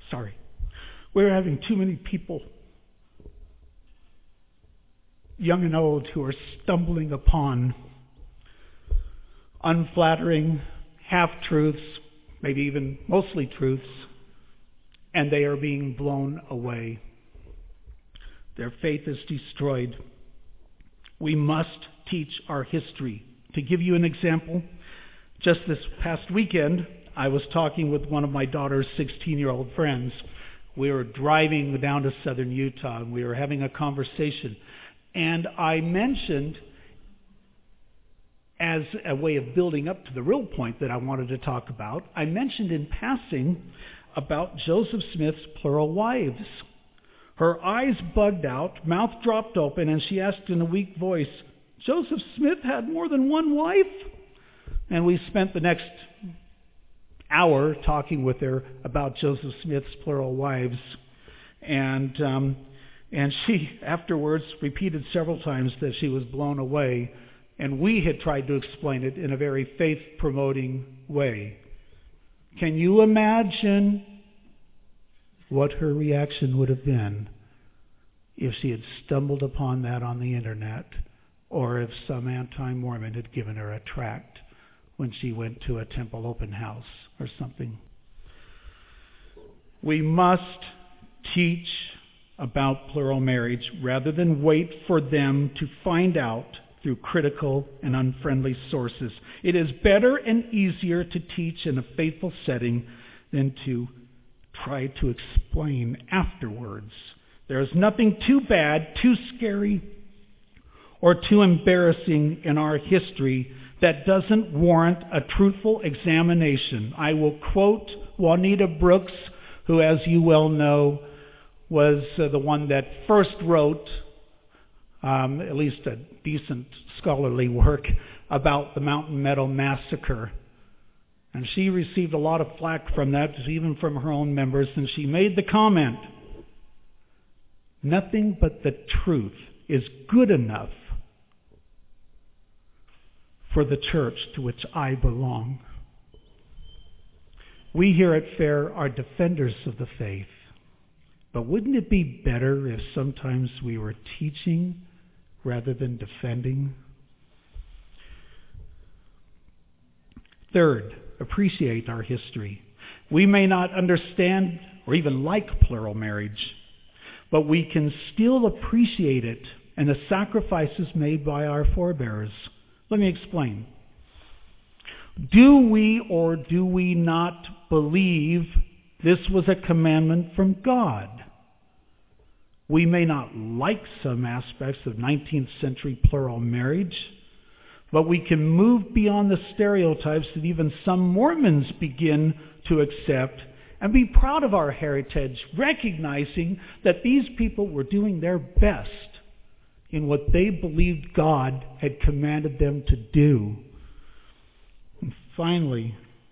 We're having too many people, young and old, who are stumbling upon unflattering half-truths, maybe even mostly truths, and they are being blown away. Their faith is destroyed. We must teach our history. To give you an example, just this past weekend, I was talking with one of my daughter's 16-year-old friends. We were driving down to southern Utah, and we were having a conversation. And I mentioned, as a way of building up to the real point that I wanted to talk about, I mentioned in passing about Joseph Smith's plural wives. Her eyes bugged out, mouth dropped open, and she asked in a weak voice, "Joseph Smith had more than one wife?" And we spent the next hour talking with her about Joseph Smith's plural wives. And she afterwards repeated several times that she was blown away. And we had tried to explain it in a very faith-promoting way. Can you imagine what her reaction would have been if she had stumbled upon that on the internet, or if some anti-Mormon had given her a tract when she went to a temple open house or something? We must teach about plural marriage rather than wait for them to find out through critical and unfriendly sources. It is better and easier to teach in a faithful setting than to try to explain afterwards. There is nothing too bad, too scary, or too embarrassing in our history that doesn't warrant a truthful examination. I will quote Juanita Brooks, who, as you well know, was the one that first wrote at least a decent scholarly work about the Mountain Meadow Massacre. And she received a lot of flack from that, even from her own members, and she made the comment, "Nothing but the truth is good enough for the church to which I belong." We here at FAIR are defenders of the faith, but wouldn't it be better if sometimes we were teaching rather than defending? Third, appreciate our history. We may not understand or even like plural marriage, but we can still appreciate it and the sacrifices made by our forebears. Let me explain. Do we or do we not believe this was a commandment from God? We may not like some aspects of 19th century plural marriage, but we can move beyond the stereotypes that even some Mormons begin to accept and be proud of our heritage, recognizing that these people were doing their best in what they believed God had commanded them to do. And finally,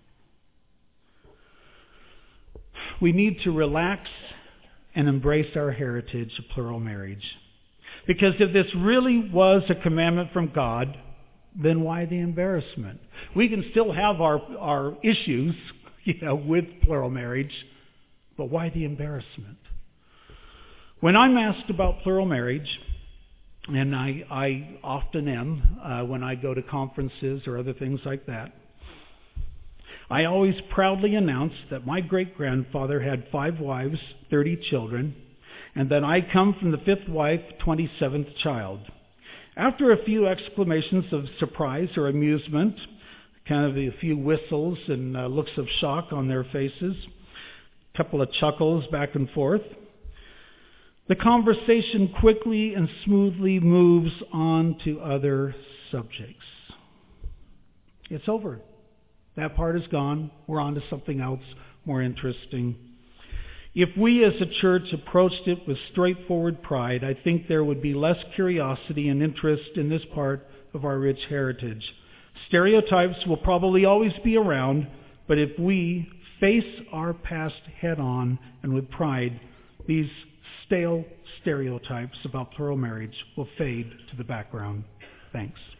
we need to relax and embrace our heritage of plural marriage. Because if this really was a commandment from God, then why the embarrassment? We can still have our issues, with plural marriage, but why the embarrassment? When I'm asked about plural marriage, and I often am when I go to conferences or other things like that, I always proudly announce that my great-grandfather had 5 wives, 30 children, and that I come from the 5th wife, 27th child. After a few exclamations of surprise or amusement, kind of a few whistles and looks of shock on their faces, a couple of chuckles back and forth, the conversation quickly and smoothly moves on to other subjects. It's over. That part is gone. We're on to something else more interesting. If we as a church approached it with straightforward pride, I think there would be less curiosity and interest in this part of our rich heritage. Stereotypes will probably always be around, but if we face our past head on and with pride, these stale stereotypes about plural marriage will fade to the background. Thanks.